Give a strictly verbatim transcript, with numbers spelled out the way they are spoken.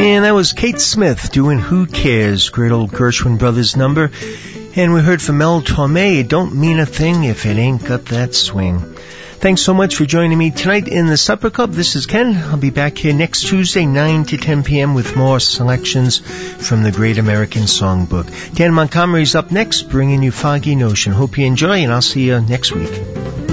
And that was Kate Smith doing Who Cares, great old Gershwin Brothers number. And we heard from Mel Torme, It Don't Mean a Thing If It Ain't Got That Swing. Thanks so much for joining me tonight in the Supper Club. This is Ken. I'll be back here next Tuesday, nine to ten p.m. with more selections from the Great American Songbook. Dan Montgomery's up next, bringing you Foggy Notion. Hope you enjoy, and I'll see you next week.